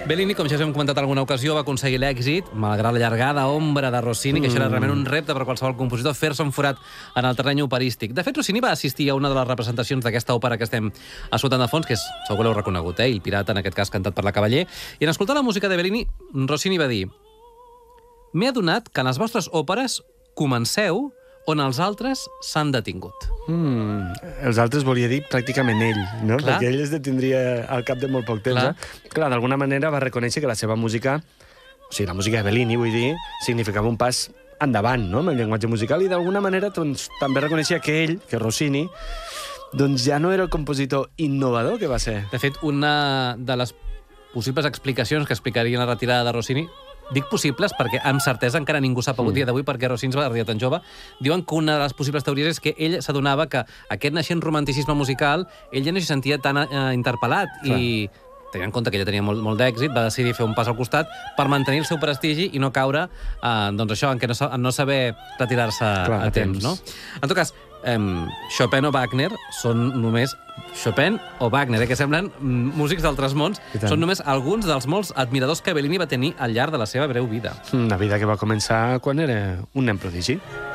Bellini, com ja hem comentat en alguna ocasió, va aconseguir l'èxit, malgrat la llargada ombra de Rossini, que això era realment un repte per qualsevol compositor, fer-se un forat en el terreny operístic. De fet, Rossini va assistir a una de les representacions d'aquesta òpera que estem escoltant de fons, que és, segur que l'heu reconegut, Il Pirata, en aquest cas cantat per la Cavaller, i en escoltar la música de Bellini, Rossini va dir: «M'he adonat que en les vostres òperes comenceu on els altres s'han detingut». Els altres volia dir pràcticament ell, no? Clar. Perquè ell es detindria al cap de molt poc temps. Clar. Clar, d'alguna manera va reconèixer que la seva música, o sigui, la música de Bellini, vull dir, significava un pas endavant, no?, amb el llenguatge musical, i d'alguna manera doncs, també reconeixia que ell, que Rossini, doncs ja no era el compositor innovador que va ser. De fet, una de les possibles explicacions que explicarien la retirada de Rossini, dic possibles perquè amb certesa encara ningú s'ha pogut dia d'avui perquè Rossini es va retirar tan jove, diuen que una de les possibles teories és que ell s'adonava que aquest naixent romanticisme musical ell ja no s'hi sentia tan interpel·lat. Clar. I tenint en compte que ella tenia molt d'èxit, va decidir fer un pas al costat per mantenir el seu prestigi i no caure doncs això, en no saber retirar-se a temps. No? En tot cas, Chopin o Wagner són només... Chopin o Wagner, que semblen músics d'altres mons, són només alguns dels molts admiradors que Bellini va tenir al llarg de la seva breu vida. Una vida que va començar quan era un nen prodigi.